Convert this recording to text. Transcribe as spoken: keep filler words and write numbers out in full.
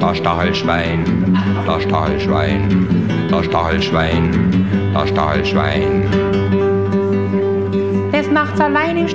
das Stachelschwein, das Stachelschwein, das Stachelschwein, das Stachelschwein. Des Nachts allein im